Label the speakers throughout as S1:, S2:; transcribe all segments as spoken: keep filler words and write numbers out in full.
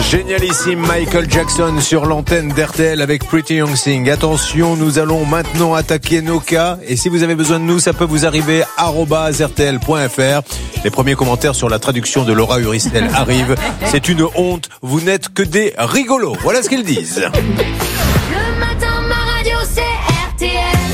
S1: Génialissime Michael Jackson sur l'antenne d'R T L avec Pretty Young Thing. Attention, nous allons maintenant attaquer nos cas. Et si vous avez besoin de nous, ça peut vous arriver arobase r t l point f r. Les premiers commentaires sur la traduction de Laura Uristel arrivent. C'est une honte, vous n'êtes que des rigolos. Voilà ce qu'ils disent.
S2: Le matin, ma radio, c'est R T L.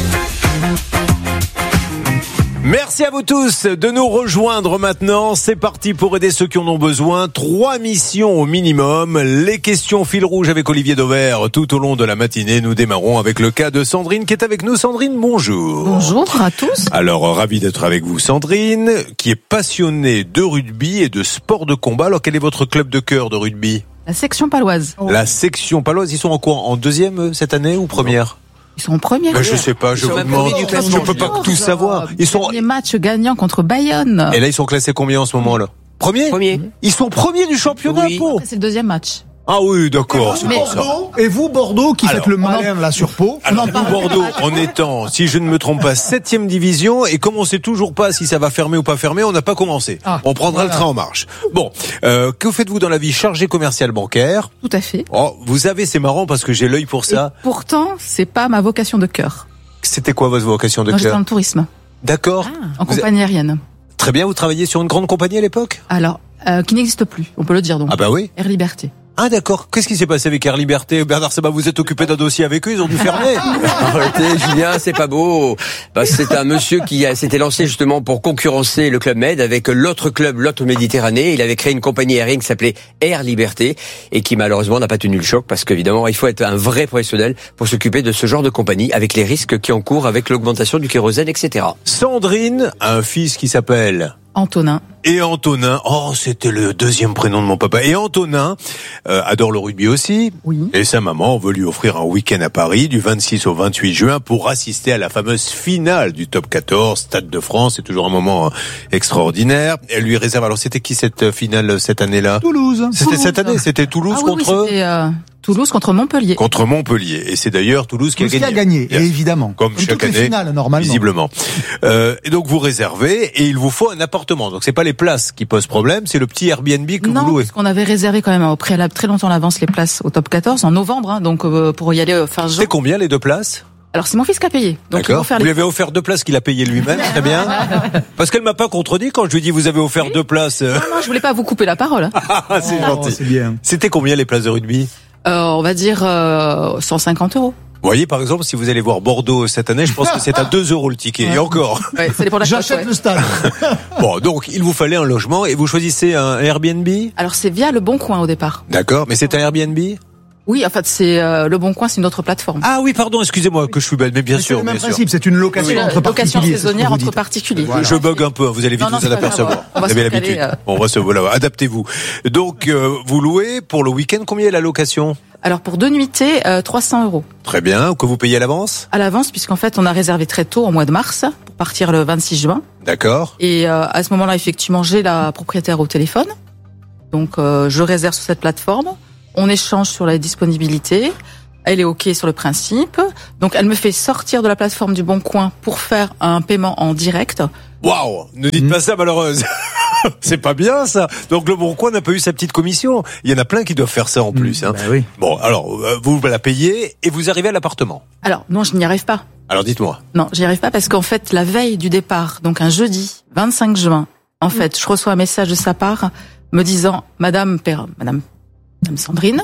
S1: Merci à vous tous de nous rejoindre maintenant. C'est parti pour aider ceux qui en ont besoin. Trois missions au minimum. Les questions fil rouge avec Olivier Dauvert tout au long de la matinée. Nous démarrons avec le cas de Sandrine qui est avec nous. Sandrine, bonjour.
S3: Bonjour à tous.
S1: Alors, ravi d'être avec vous, Sandrine, qui est passionnée de rugby et de sport de combat. Alors, quel est votre club de cœur de rugby ?
S3: La section paloise.
S1: La section paloise, ils sont en quoi ? En deuxième cette année ou première ?
S3: Ils sont en première.
S1: Ben, je sais pas, je vous demande. Je peux pas tout savoir. Ils sont
S3: les matchs gagnants contre Bayonne.
S1: Et là, ils sont classés combien en ce moment là ? Premier ?
S4: Premier.
S1: Ils sont premiers du championnat,
S4: Oui.
S1: pour.
S3: C'est le deuxième match.
S1: Ah oui, d'accord, c'est
S3: Mais-
S1: pour ça.
S5: Et vous, Bordeaux, qui
S1: Alors,
S5: faites le malin là sur Pau.
S1: Alors, nous, Bordeaux, en étant, si je ne me trompe pas, septième division, et comme on sait toujours pas si ça va fermer ou pas fermer, on n'a pas commencé.
S5: Ah,
S1: on prendra
S5: voilà.
S1: le train en marche. Bon, euh, que faites-vous dans la vie ? Chargé commercial bancaire.
S3: Tout à fait.
S1: Oh, vous avez, c'est marrant parce que j'ai l'œil pour ça.
S3: Et pourtant, c'est pas ma vocation de cœur.
S1: C'était quoi votre vocation de
S3: Moi, j'étais dans
S1: cœur ?
S3: le tourisme,
S1: D'accord.
S3: en
S1: Vous-
S3: compagnie aérienne.
S1: Très bien, vous travailliez sur une grande compagnie à l'époque ?
S3: Alors, euh, qui n'existe plus, on peut le dire donc.
S1: Ah bah oui.
S3: Air Liberté.
S1: Ah d'accord. Qu'est-ce qui s'est passé avec Air Liberté ? Bernard Sabat, vous êtes occupé d'un dossier avec eux, ils ont dû fermer.
S4: Arrêtez, Julien, c'est pas beau. Bah, c'est un monsieur qui a, s'était lancé justement pour concurrencer le Club Med avec l'autre club, l'autre Méditerranée. Il avait créé une compagnie aérienne qui s'appelait Air Liberté et qui malheureusement n'a pas tenu le choc parce qu'évidemment, il faut être un vrai professionnel pour s'occuper de ce genre de compagnie avec les risques qui encourent avec l'augmentation du kérosène, et cetera.
S1: Sandrine a un fils qui s'appelle...
S3: Antonin.
S1: Et Antonin, oh c'était le deuxième prénom de mon papa. Et Antonin euh, adore le rugby aussi.
S3: Oui.
S1: Et sa maman veut lui offrir un week-end à Paris du vingt-six au vingt-huit juin pour assister à la fameuse finale du top quatorze, Stade de France. C'est toujours un moment euh, extraordinaire. Elle lui réserve. Alors c'était qui cette finale cette année-là ?
S5: Toulouse.
S1: C'était
S3: Toulouse.
S1: cette année. C'était Toulouse
S3: Ah oui,
S1: contre
S3: oui, c'était euh, Toulouse contre Montpellier.
S1: contre Montpellier. Et c'est d'ailleurs Toulouse qui
S5: Toulouse
S1: a
S5: qui a
S1: gagné.
S5: gagné,
S1: Bien
S5: et
S1: sûr.
S5: évidemment.
S1: Comme chaque
S5: toutes les
S1: année,
S5: finales, normalement.
S1: Visiblement. Euh, et donc vous réservez et il vous faut un appartement. Donc c'est pas les places qui posent problème, c'est le petit Airbnb que
S3: Non,
S1: vous louez.
S3: parce qu'on avait réservé quand même au préalable très longtemps à l'avance les places au top quatorze en novembre, hein, donc euh, pour y aller euh, fin juin.
S1: C'est combien les deux places ?
S3: Alors c'est mon fils qui a payé. Donc ils vont
S1: D'accord.
S3: faire
S1: Vous
S3: les...
S1: lui avez offert deux places qu'il a payées lui-même, très bien. Parce qu'elle m'a pas contredit quand je lui ai dit vous avez offert deux places. euh.
S3: Non, non, je voulais pas vous couper la parole.
S1: Ah, c'est
S5: Oh,
S1: gentil.
S5: c'est bien.
S1: C'était combien les places de rugby ?
S3: Euh, on va dire euh, cent cinquante euros.
S1: Vous voyez, par exemple, si vous allez voir Bordeaux cette année, je pense que c'est à deux euros le ticket. Et encore.
S3: Ouais, ça dépend de la cote,
S5: J'achète
S3: ouais.
S5: le stade.
S1: Bon, donc il vous fallait un logement et vous choisissez un Airbnb ?
S3: Alors c'est via Le Bon Coin au départ.
S1: D'accord, mais c'est un Airbnb ?
S3: Oui, en fait c'est euh, Le Bon Coin, c'est une autre plateforme.
S1: Ah oui, pardon, excusez-moi que je suis belle, mais bien
S5: Mais c'est
S1: sûr,
S5: le même
S1: bien sûr.
S5: principe, c'est une location
S3: Oui,
S5: entre
S3: location
S5: particuliers. c'est ce que
S3: saisonnière
S5: vous
S3: entre
S5: dites.
S3: particuliers.
S1: Je bug un peu, vous allez vite
S3: Non, non,
S1: vous en
S3: c'est pas
S1: apercevoir.
S3: grave, on va
S1: Vous avez
S3: se
S1: l'habitude.
S3: caler, euh.
S1: On va se voilà, adaptez-vous. Donc euh, vous louez pour le week-end, combien est la location ?
S3: Alors pour deux nuitées, euh, trois cents euros
S1: Très bien, que vous payez à l'avance ?
S3: à l'avance, puisqu'en fait on a réservé très tôt, au mois de mars, pour partir le vingt-six juin.
S1: D'accord.
S3: Et euh, à ce moment-là, effectivement, j'ai la propriétaire au téléphone. Donc euh, je réserve sur cette plateforme. On échange sur la disponibilité. Elle est OK sur le principe. Donc elle me fait sortir de la plateforme du Bon Coin pour faire un paiement en direct.
S1: Waouh, ne dites
S5: Mmh.
S1: pas ça malheureuse. C'est pas bien ça. Donc le Bon Coin n'a pas eu sa petite commission. Il y en a plein qui doivent faire ça en plus. Hein.
S5: Bah oui.
S1: Bon, alors euh, vous la payez et vous arrivez à l'appartement.
S3: Alors non, je n'y arrive pas.
S1: Alors dites-moi.
S3: Non, j'y arrive pas parce qu'en fait, la veille du départ, donc un jeudi, vingt-cinq juin, en fait, je reçois un message de sa part me disant « Madame, père, Madame, Madame Sandrine,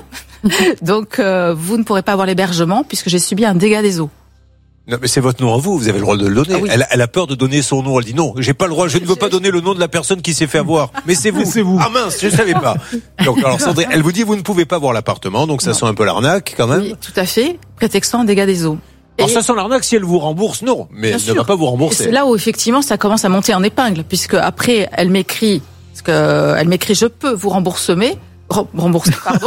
S3: donc euh, vous ne pourrez pas avoir l'hébergement puisque j'ai subi un dégât des eaux. »
S1: Non, mais c'est votre nom à vous, vous avez le droit de le donner.
S3: Ah oui.
S1: elle, elle a peur de donner son nom. Elle dit non, j'ai pas le droit, je ne veux pas donner le nom de la personne qui s'est fait avoir. Mais c'est vous.
S5: C'est vous.
S1: Ah mince, je savais pas. Donc alors Sandrine, elle vous dit vous ne pouvez pas voir l'appartement, donc ça
S3: Non.
S1: sent un peu l'arnaque quand même.
S3: Oui, tout à fait, prétextant un dégât des eaux. Et,
S1: Alors ça sent l'arnaque si elle vous rembourse, non. Mais
S3: Bien
S1: elle
S3: sûr.
S1: ne va pas vous
S3: et
S1: rembourser.
S3: c'est là où effectivement ça commence à monter en épingle, puisque après elle m'écrit, parce que elle m'écrit je peux vous rembourser, Rem- rembourser, pardon.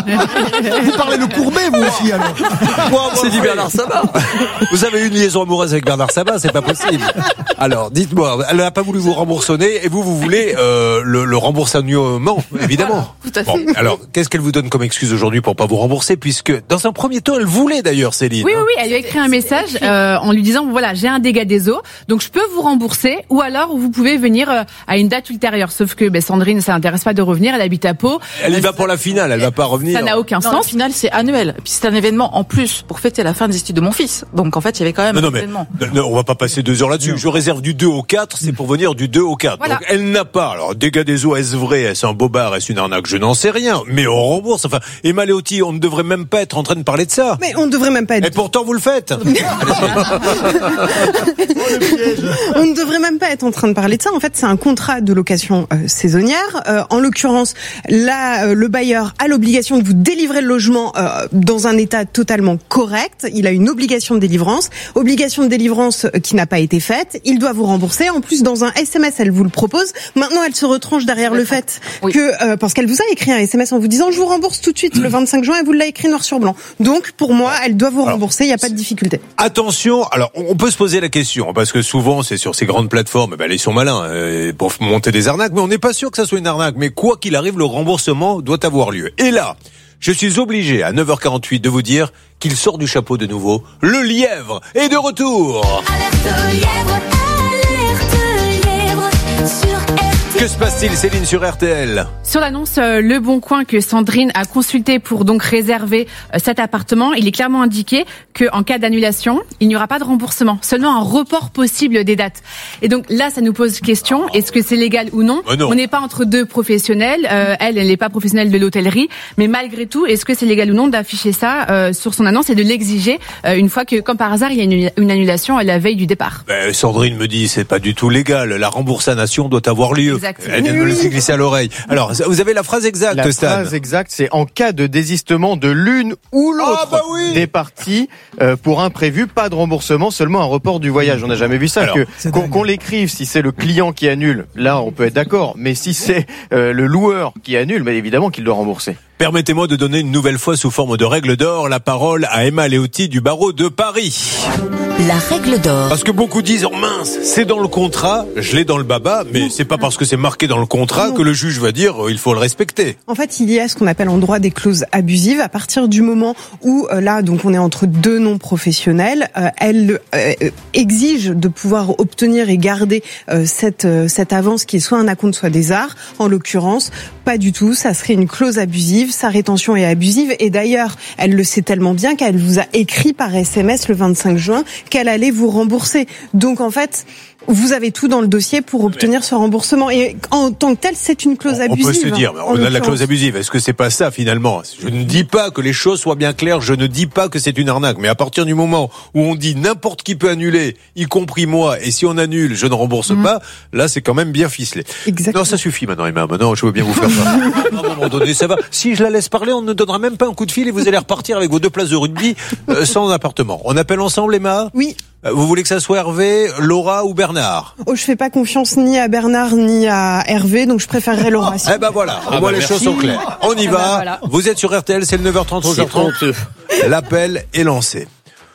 S5: Vous parlez le courbet, vous aussi, alors.
S4: C'est du Bernard Sabat.
S1: Vous avez eu une liaison amoureuse avec Bernard Sabat, c'est pas possible. Alors, dites-moi, elle n'a pas voulu vous rembourser et vous, vous voulez euh, le, le remboursement, évidemment.
S3: Tout à fait.
S1: Bon, alors, qu'est-ce qu'elle vous donne comme excuse aujourd'hui pour pas vous rembourser, puisque dans un premier temps, elle voulait d'ailleurs, Céline.
S6: Oui, oui, oui, elle lui a écrit un message euh, en lui disant, voilà, j'ai un dégât des eaux, donc je peux vous rembourser, ou alors vous pouvez venir euh, à une date ultérieure. Sauf que ben, Sandrine, ça l'intéresse pas de revenir, elle habite à Pau.
S1: Elle y va pour la finale, elle va pas revenir.
S6: Ça n'a aucun
S3: Non,
S6: sens.
S3: le final, c'est annuel. Puis c'est un événement en plus pour fêter la fin des études de mon fils. Donc en fait, il y avait quand même
S1: Non, non,
S3: un
S1: mais
S3: événement.
S1: non, on va pas passer deux heures là-dessus. Je réserve du deux au quatre, c'est pour venir du deux au quatre.
S6: Voilà.
S1: Donc elle n'a pas. Alors, dégâts des eaux, est-ce vrai? Est-ce un bobard? Est-ce une arnaque? Je n'en sais rien. Mais on rembourse. Enfin, Emma Leotti, on ne devrait même pas être en train de parler de ça.
S7: Mais on ne devrait même pas
S1: Et
S7: être.
S1: pourtant, vous le faites.
S7: On ne devrait même pas être en train de parler de ça. En fait, c'est un contrat de location euh, saisonnière. Euh, en l'occurrence, là, euh, le bailleur a l'obligation de vous délivrer le logement euh, dans un état totalement correct. Il a une obligation de délivrance, obligation de délivrance euh, qui n'a pas été faite. Il doit vous rembourser. En plus, dans un S M S, elle vous le propose. Maintenant, elle se retranche derrière le fait
S3: Oui.
S7: que euh, parce qu'elle vous a écrit un S M S en vous disant je vous rembourse tout de suite le vingt-cinq juin et vous l'a écrit noir sur blanc. Donc, pour moi, elle doit vous rembourser. Il n'y a pas de difficulté.
S1: Attention, alors on peut se poser la question, parce que souvent c'est sur ces grandes plateformes, ben, ils sont malins euh, pour monter des arnaques, mais on n'est pas sûr que ça soit une arnaque. Mais quoi qu'il arrive, le remboursement doit avoir lieu. Et là, je suis obligé à neuf heures quarante-huit de vous dire qu'il sort du chapeau de nouveau. Le lièvre est de retour.
S2: Alerte lièvre, alerte lièvre sur R T L.
S1: Que se passe-t-il, Céline, sur R T L?
S6: Sur l'annonce euh, Le Bon Coin que Sandrine a consulté pour donc réserver euh, cet appartement, il est clairement indiqué que en cas d'annulation, il n'y aura pas de remboursement, seulement un report possible des dates. Et donc là, ça nous pose question, est-ce que c'est légal ou non,
S1: Oh non.
S6: On n'est pas entre deux professionnels, euh, elle, elle n'est pas professionnelle de l'hôtellerie, mais malgré tout, est-ce que c'est légal ou non d'afficher ça euh, sur son annonce et de l'exiger euh, une fois que, comme par hasard, il y a une, une annulation à la veille du départ?
S1: Ben, Sandrine me dit c'est pas du tout légal. La remboursation doit avoir lieu.
S6: Exactement.
S1: Elle vient de me le glisser à l'oreille. Alors, vous avez la phrase exacte,
S8: La
S1: Stan.
S8: phrase exacte, c'est en cas de désistement de l'une ou l'autre
S1: Ah, bah oui.
S8: des parties euh, pour imprévu, pas de remboursement, seulement un report du voyage. On n'a jamais vu ça.
S1: Alors,
S8: que
S5: c'est
S8: qu'on,
S5: dingue.
S8: qu'on l'écrive, si c'est le client qui annule, là on peut être d'accord. Mais si c'est euh, le loueur qui annule, mais évidemment qu'il doit rembourser.
S1: Permettez-moi de donner une nouvelle fois sous forme de règle d'or la parole à Emma Leotti du barreau de Paris.
S9: La règle d'or.
S1: Parce que beaucoup disent, oh mince, c'est dans le contrat, je l'ai dans le baba, mais c'est pas parce que c'est marqué dans le contrat
S7: Non.
S1: que le juge va dire, euh, il faut le respecter.
S7: En fait, il y a ce qu'on appelle en droit des clauses abusives. À partir du moment où, euh, là, donc on est entre deux non-professionnels, euh, elle euh, exige de pouvoir obtenir et garder euh, cette, euh, cette avance qui est soit un acompte, soit des arts. En l'occurrence, pas du tout. Ça serait une clause abusive. Sa rétention est abusive. Et d'ailleurs, elle le sait tellement bien qu'elle vous a écrit par S M S le vingt-cinq juin qu'elle allait vous rembourser. Donc, en fait, vous avez tout dans le dossier pour obtenir ce remboursement. Et en tant que tel, c'est une clause
S1: On
S7: abusive.
S1: peut se dire, mais
S7: en
S1: on a de la
S7: l'occurrence.
S1: clause abusive. Est-ce que c'est pas ça finalement? Je ne dis pas que les choses soient bien claires, je ne dis pas que c'est une arnaque, mais à partir du moment où on dit n'importe qui peut annuler, y compris moi, et si on annule, je ne rembourse
S7: Mmh.
S1: pas, là c'est quand même bien ficelé.
S7: Exactement.
S1: Non, ça suffit maintenant, Emma. Maintenant, je veux bien vous faire ça. À un moment donné, ça va. Si je la laisse parler, on ne donnera même pas un coup de fil et vous allez repartir avec vos deux places de rugby euh, sans appartement. On appelle ensemble, Emma?
S7: Oui.
S1: Euh, Vous voulez que ça soit Hervé, Laura ou Bernard?
S7: Oh, je fais pas confiance ni à Bernard ni à Hervé, donc je préférerais Laura.
S1: Eh ben voilà, au moins les choses sont claires. On y va.
S6: voilà.
S1: Vous êtes sur R T L, c'est le neuf heures trente, onze heures trente. L'appel est lancé.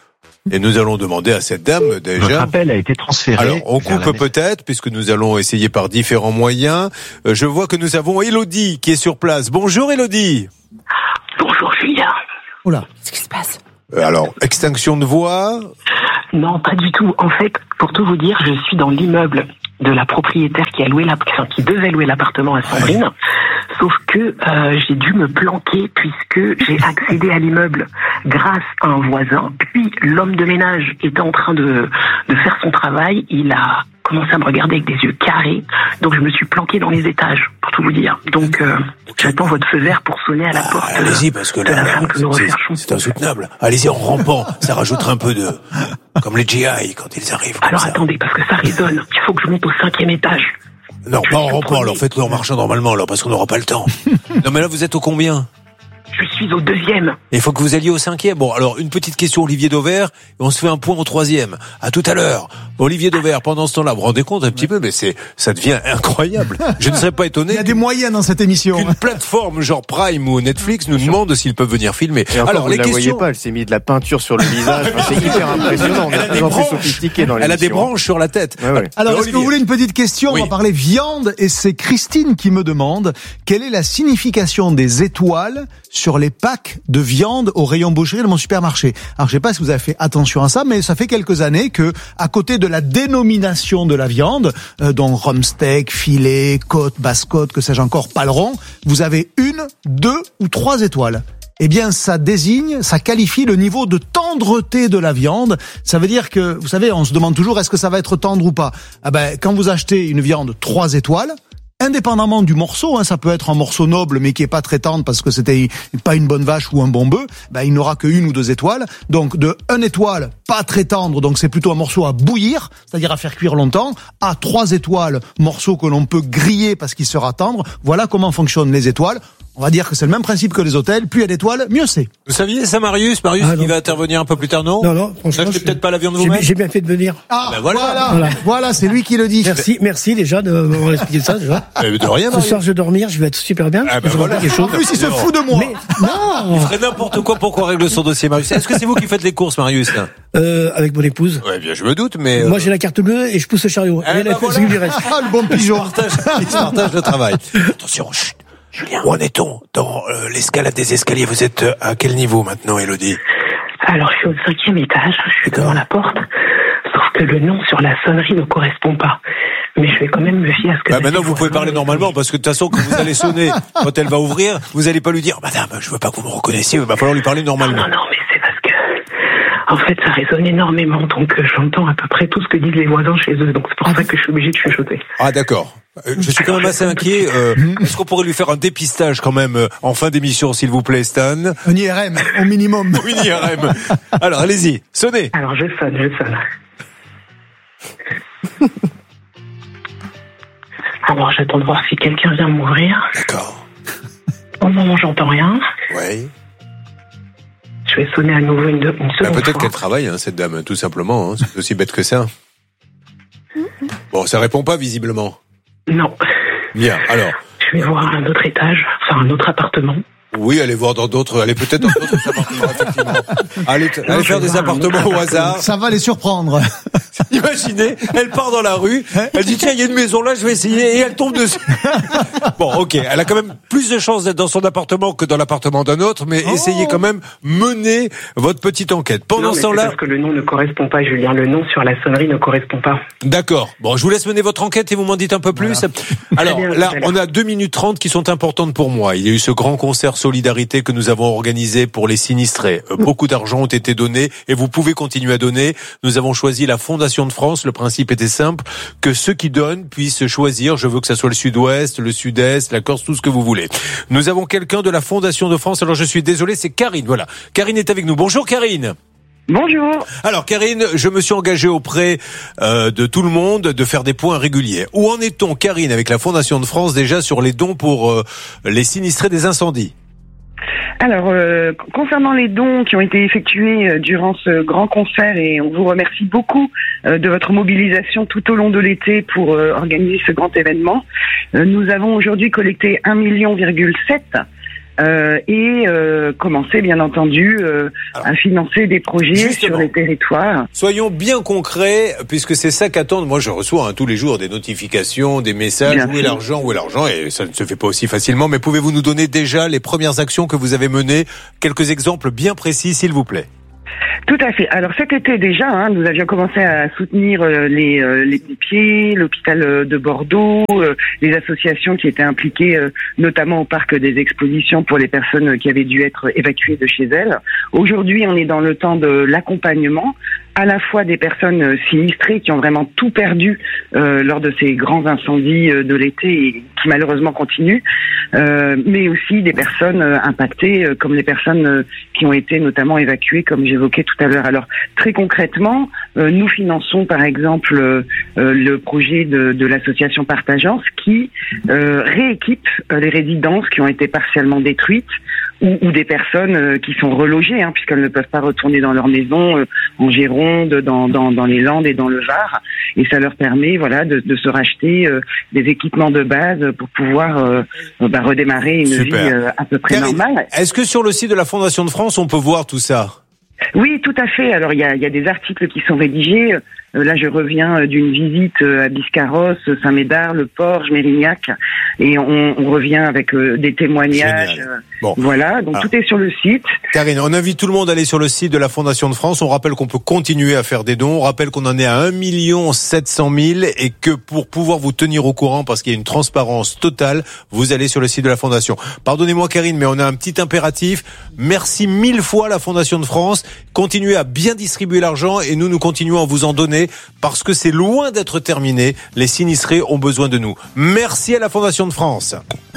S1: Et nous allons demander à cette dame
S10: Votre
S1: déjà.
S10: appel a été transféré.
S1: Alors, on
S10: vers
S1: coupe
S10: la
S1: peut-être, puisque nous allons essayer par différents moyens. Euh, Je vois que nous avons Élodie qui est sur place. Bonjour Élodie.
S11: Bonjour Julien.
S5: Oula.
S6: Qu'est-ce qui se passe?
S1: Euh, Alors, extinction de voix.
S11: Non, pas du tout. En fait, pour tout vous dire, je suis dans l'immeuble de la propriétaire qui a loué la, enfin, qui devait louer l'appartement à Sandrine. Sauf que euh, j'ai dû me planquer puisque j'ai accédé à l'immeuble grâce à un voisin. Puis l'homme de ménage était en train de, de faire son travail. Il a commencé à me regarder avec des yeux carrés. Donc je me suis planqué dans les étages, pour tout vous dire. Donc euh, j'attends votre feu vert pour sonner à la porte
S1: Ah, allez-y, parce que
S11: de
S1: là,
S11: la femme que nous
S1: c'est-
S11: recherchons.
S1: c'est insoutenable. Allez-y en rampant, ça rajoutera un peu de... Comme les G I quand ils arrivent. Comme
S11: Alors
S1: ça.
S11: attendez, parce que ça résonne. Il faut que je monte au cinquième étage.
S1: Non,
S11: Je
S1: pas en
S11: suis au
S1: rampant,
S11: premier.
S1: alors faites-le en marchant normalement, alors, parce qu'on n'aura pas le temps. Non, mais là, vous êtes au combien?
S11: Je suis au deuxième.
S1: Il faut que vous alliez au cinquième. Bon, alors, une petite question, Olivier Dauvert, et on se fait un point au troisième. À tout à l'heure. Olivier Dauvert, pendant ce temps-là, vous vous rendez compte un petit peu, mais c'est, ça devient incroyable. Je ne serais pas étonné
S5: Il y a des moyens dans cette émission.
S1: qu'une plateforme genre Prime ou Netflix nous demande s'ils peuvent venir filmer.
S8: Et encore,
S1: Alors,
S8: vous
S1: les
S8: ne la voyez
S1: questions.
S8: pas, elle s'est mis de la peinture sur le visage. Enfin, c'est hyper impressionnant. On
S1: Elle
S8: est
S1: a
S8: de
S1: des
S8: plus en plus
S1: branches.
S8: sophistiqué dans
S1: Elle a des
S8: l'émission.
S1: branches sur la tête.
S8: Ouais, ouais.
S5: Alors, est-ce que
S1: Olivier.
S5: vous voulez une petite question?
S1: Oui.
S5: On va parler viande et c'est Christine qui me demande quelle est la signification des étoiles sur les packs de viande au rayon boucherie de mon supermarché. Alors je sais pas si vous avez fait attention à ça, mais ça fait quelques années que à côté de la dénomination de la viande, euh, donc rhum steak, filet, côte, basse côte, que sais-je encore, paleron, vous avez une, deux ou trois étoiles. Eh bien, ça désigne, ça qualifie le niveau de tendreté de la viande. Ça veut dire que, vous savez, on se demande toujours, est-ce que ça va être tendre ou pas? Ah ben, quand vous achetez une viande trois étoiles, indépendamment du morceau, hein, ça peut être un morceau noble mais qui est pas très tendre parce que c'était pas une bonne vache ou un bon bœuf, ben il n'aura que une ou deux étoiles. Donc de une étoile, pas très tendre, donc c'est plutôt un morceau à bouillir, c'est-à-dire à faire cuire longtemps, à trois étoiles, morceau que l'on peut griller parce qu'il sera tendre. Voilà comment fonctionnent les étoiles. On va dire que c'est le même principe que les hôtels, plus il y a d'étoiles, mieux c'est.
S1: Vous saviez ça, Marius? Marius
S10: Ah,
S1: qui va intervenir un peu plus tard, non?
S10: Non, non, franchement.
S1: Vous achetez peut-être pas la viande
S10: j'ai,
S1: vous-même?
S10: j'ai bien fait de venir.
S5: Ah,
S1: ben voilà.
S5: voilà,
S10: Voilà.
S5: voilà, c'est lui qui le dit.
S10: Merci, merci déjà de m'avoir expliqué ça, déjà.
S1: Euh, de rien,
S10: Ce
S1: Marius.
S10: soir, je vais dormir, je vais être super bien.
S1: Ah, ben
S10: je vais
S1: voilà.
S10: faire quelque chose.
S5: En plus, il se fout de moi.
S10: Mais, non!
S1: Il ferait n'importe quoi pour qu'on règle son dossier, Marius. Est-ce que c'est vous qui faites les courses, Marius?
S10: Euh, avec mon épouse.
S1: Ouais, bien, je me doute, mais... euh,
S10: Moi, j'ai la carte bleue et je pousse le chariot.
S1: eh
S10: Elle,
S1: ben
S10: elle fait
S1: voilà.
S10: ce qu'il lui reste.
S5: Ah, le bon
S1: Ils se
S5: pigeon.
S1: partagent, ils se partagent le travail. Attention, chut. Julien, où en est-on dans euh, l'escalade des escaliers? Vous êtes euh, à quel niveau maintenant, Élodie?
S11: Alors, je suis au cinquième étage, je suis devant la porte, sauf que le nom sur la sonnerie ne correspond pas. Mais je vais quand même me fier à ce que...
S1: Ah, maintenant, vous pouvez parler normalement, parce que de toute façon, quand vous allez sonner, quand elle va ouvrir, vous allez pas lui dire, madame, je veux pas que vous me reconnaissiez, il va falloir lui parler normalement.
S11: Non, non, mais c'est parce que... En fait, ça résonne énormément, donc euh, j'entends à peu près tout ce que disent les voisins chez eux, donc c'est pour ça que je suis obligée de chuchoter.
S1: Ah, d'accord. Euh, je suis quand même assez inquiet. Euh, est-ce qu'on pourrait lui faire un dépistage quand même euh, en fin d'émission, s'il vous plaît, Stan?
S5: Un I R M, au minimum.
S1: Oui, I R M. Alors, allez-y, sonnez.
S11: Alors, je sonne, je sonne. Alors, j'attends de voir si quelqu'un vient m'ouvrir.
S1: D'accord.
S11: Au moment, j'entends rien.
S1: Oui.
S11: Je vais sonner à nouveau une, deux, une
S1: Bah,
S11: seconde
S1: peut-être
S11: fois.
S1: qu'elle travaille, hein, cette dame, tout simplement. Hein. C'est aussi bête que ça. Bon, ça répond pas, visiblement.
S11: Non.
S1: Bien, alors.
S11: Je vais voir un autre étage, enfin un autre appartement.
S1: Oui, allez voir dans d'autres, allez peut-être dans d'autres appartements, effectivement. Allez, t- allez faire des appartements au hasard.
S5: Ça va les surprendre.
S1: Imaginez, elle part dans la rue, elle dit tiens, il y a une maison là, je vais essayer, et elle tombe dessus. Bon, ok, elle a quand même plus de chances d'être dans son appartement que dans l'appartement d'un autre, mais
S5: Oh.
S1: essayez quand même mener votre petite enquête. Pendant
S11: Non, mais
S1: ce
S11: c'est
S1: temps-là,
S11: parce que le nom ne correspond pas, Julien. Le nom sur la sonnerie ne correspond pas.
S1: d'accord. Bon, je vous laisse mener votre enquête et vous m'en dites un peu plus. Alors
S11: Très bien,
S1: là,
S11: tout à l'heure.
S1: on a deux minutes trente qui sont importantes pour moi. Il y a eu ce grand concert solidarité que nous avons organisé pour les sinistrés. Euh, Beaucoup d'argent ont été donnés et vous pouvez continuer à donner. Nous avons choisi la Fondation de France. Le principe était simple, que ceux qui donnent puissent choisir. Je veux que ça soit le Sud-Ouest, le Sud-Est, la Corse, tout ce que vous voulez. Nous avons quelqu'un de la Fondation de France. Alors je suis désolé, c'est Karine. Voilà. Karine est avec nous. Bonjour Karine.
S11: Bonjour.
S1: Alors Karine, je me suis engagé auprès euh, de tout le monde de faire des points réguliers. Où en est-on, Karine, avec la Fondation de France déjà sur les dons pour euh, les sinistrés des incendies?
S12: Alors, euh, concernant les dons qui ont été effectués euh, durant ce grand concert, et on vous remercie beaucoup euh, de votre mobilisation tout au long de l'été pour euh, organiser ce grand événement, euh, nous avons aujourd'hui collecté un million virgule sept euh, et euh, commencé, bien entendu, euh, à financer des projets
S1: Justement.
S12: sur les territoires.
S1: Soyons bien concrets, puisque c'est ça qu'attendent. Moi, je reçois hein, tous les jours des notifications, des messages.
S12: Bien
S1: Où est
S12: sûr.
S1: l'argent? Où est l'argent? Et ça ne se fait pas aussi facilement. Mais pouvez-vous nous donner déjà les premières actions que vous avez menées? Quelques exemples bien précis, s'il vous plaît.
S12: Tout à fait. Alors cet été déjà, hein, nous avions commencé à soutenir euh, les, euh, les pompiers, l'hôpital euh, de Bordeaux, euh, les associations qui étaient impliquées euh, notamment au parc des expositions pour les personnes euh, qui avaient dû être évacuées de chez elles. Aujourd'hui, on est dans le temps de l'accompagnement, à la fois des personnes euh, sinistrées qui ont vraiment tout perdu euh, lors de ces grands incendies euh, de l'été et qui malheureusement continuent, euh, mais aussi des personnes euh, impactées euh, comme les personnes euh, qui ont été notamment évacuées, comme j'évoquais tout à l'heure. Alors très concrètement, euh, nous finançons par exemple euh, euh, le projet de, de l'association Partageance qui euh, rééquipe euh, les résidences qui ont été partiellement détruites ou, ou des personnes euh, qui sont relogées, hein, puisqu'elles ne peuvent pas retourner dans leur maison euh, en Gironde, dans, dans, dans les Landes et dans le Var, et ça leur permet voilà de, de se racheter euh, des équipements de base pour pouvoir euh, bah, redémarrer une
S1: Super.
S12: vie euh, à peu près
S1: Karine,
S12: normale.
S1: est-ce que sur le site de la Fondation de France, on peut voir tout ça?
S12: Oui, tout à fait. Alors il y a, il y a des articles qui sont rédigés. Euh, là, je reviens euh, d'une visite euh, à Biscarrosse, Saint-Médard, Le Porge, Mérignac, et on, on revient avec euh, des témoignages. Euh,
S1: bon.
S12: Voilà, donc
S1: ah.
S12: tout est sur le site.
S1: Karine, on invite tout le monde à aller sur le site de la Fondation de France. On rappelle qu'on peut continuer à faire des dons. On rappelle qu'on en est à un million sept cent mille et que pour pouvoir vous tenir au courant, parce qu'il y a une transparence totale, vous allez sur le site de la Fondation. Pardonnez-moi Karine, mais on a un petit impératif. Merci mille fois la Fondation de France. Continuez à bien distribuer l'argent et nous, nous continuons à vous en donner parce que c'est loin d'être terminé. Les sinistrés ont besoin de nous. Merci à la Fondation de France.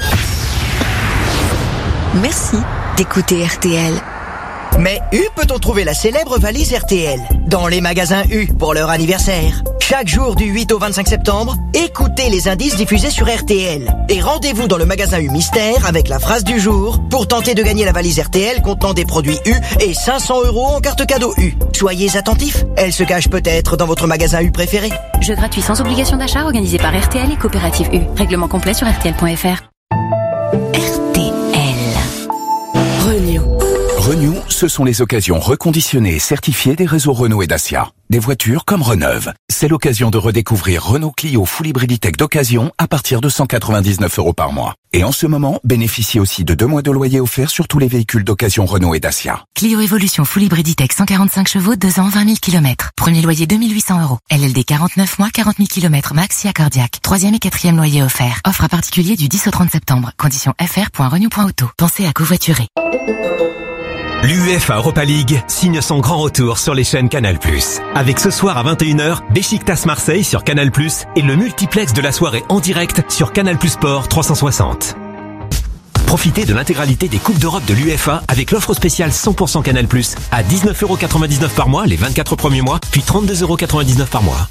S9: Merci d'écouter R T L.
S13: Mais où peut-on trouver la célèbre valise R T L? Dans les magasins U pour leur anniversaire. Chaque jour du huit au vingt-cinq septembre, écoutez les indices diffusés sur R T L. Et rendez-vous dans le magasin U Mystère avec la phrase du jour pour tenter de gagner la valise R T L contenant des produits U et cinq cents euros en carte cadeau U. Soyez attentifs, elle se cache peut-être dans votre magasin U préféré.
S14: Jeu gratuit sans obligation d'achat organisé par R T L et Coopérative U. Règlement complet sur R T L point F R.
S9: R T L. Renew.
S15: Renew, ce sont les occasions reconditionnées et certifiées des réseaux Renault et Dacia. Des voitures comme Reneuve. C'est l'occasion de redécouvrir Renault Clio Full Hybrid Tech d'occasion à partir de cent quatre-vingt-dix-neuf euros par mois. Et en ce moment, bénéficiez aussi de deux mois de loyer offerts sur tous les véhicules d'occasion Renault et Dacia.
S16: Clio Evolution Full Hybrid Tech cent quarante-cinq chevaux, deux ans, vingt mille kilomètres. Premier loyer deux mille huit cents euros. L L D quarante-neuf mois, quarante mille kilomètres max si accordiaque. Troisième et quatrième loyer offert. Offre à particulier du dix au trente septembre. Conditions f r point renew point auto. Pensez à covoiturer.
S17: L'UEFA Europa League signe son grand retour sur les chaînes Canal plus. Avec ce soir à vingt et une heures, Beşiktaş Marseille sur Canal plus et le multiplex de la soirée en direct sur Canal plus Sport trois cent soixante. Profitez de l'intégralité des Coupes d'Europe de l'UEFA avec l'offre spéciale cent pour cent Canal plus à dix-neuf euros quatre-vingt-dix-neuf par mois les vingt-quatre premiers mois, puis trente-deux euros quatre-vingt-dix-neuf par mois.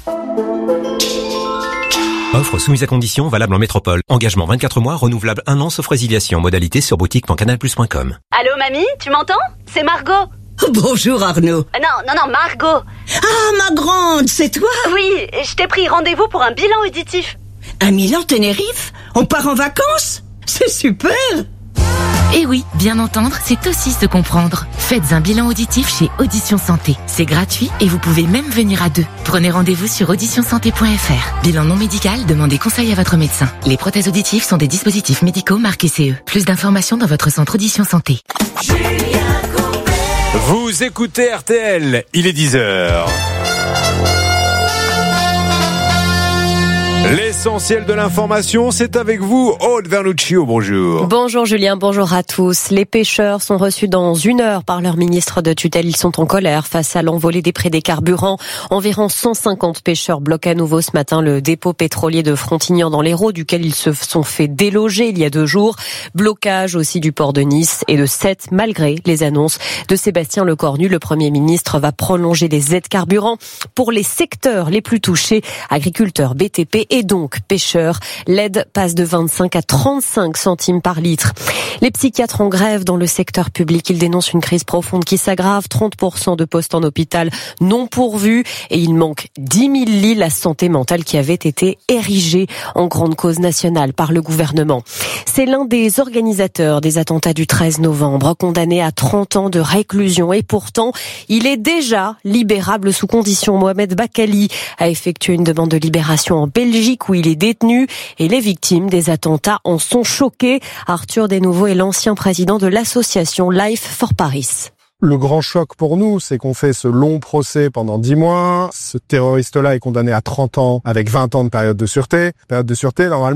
S17: Offre soumise à conditions, valable en métropole. Engagement vingt-quatre mois, renouvelable un an, sauf résiliation. Modalité sur boutique point canal plus point com.
S18: Allô mamie, tu m'entends? C'est Margot.
S19: Bonjour Arnaud.
S18: Euh, non, non, non, Margot.
S19: Ah, ma grande, c'est toi?
S18: Oui, je t'ai pris rendez-vous pour un bilan auditif.
S19: Un Milan Tenerife? On part en vacances? C'est super.
S16: Et oui, bien entendre, c'est aussi se comprendre. Faites un bilan auditif chez Audition Santé. C'est gratuit et vous pouvez même venir à deux. Prenez rendez-vous sur audition santé point f r. Bilan non médical, demandez conseil à votre médecin. Les prothèses auditives sont des dispositifs médicaux marqués C E. Plus d'informations dans votre centre Audition Santé.
S1: Vous écoutez R T L, il est dix heures. L'essentiel de l'information, c'est avec vous, Aude Vernuccio, bonjour.
S20: Bonjour Julien, bonjour à tous. Les pêcheurs sont reçus dans une heure par leur ministre de tutelle. Ils sont en colère face à l'envolée des prix des carburants. Environ cent cinquante pêcheurs bloquent à nouveau ce matin le dépôt pétrolier de Frontignan dans l'Hérault, duquel ils se sont fait déloger il y a deux jours. Blocage aussi du port de Nice et de Sète, malgré les annonces de Sébastien Lecornu. Le Premier ministre va prolonger les aides carburants pour les secteurs les plus touchés, agriculteurs, B T P et donc pêcheurs. L'aide passe de vingt-cinq à trente-cinq centimes par litre. Les psychiatres en grève dans le secteur public. Ils dénoncent une crise profonde qui s'aggrave. trente pour cent de postes en hôpital non pourvus et il manque dix mille lits. La santé mentale qui avait été érigée en grande cause nationale par le gouvernement. C'est l'un des organisateurs des attentats du treize novembre, condamné à trente ans de réclusion et pourtant, il est déjà libérable sous condition. Mohamed Bakali a effectué une demande de libération en Belgique où il est détenu et les victimes des attentats en sont choquées. Arthur Desnouveaux est l'ancien président de l'association Life for Paris.
S21: Le grand choc pour nous, c'est qu'on fait ce long procès pendant dix mois. Ce terroriste-là est condamné à trente ans avec vingt ans de période de sûreté. Période de sûreté, normalement,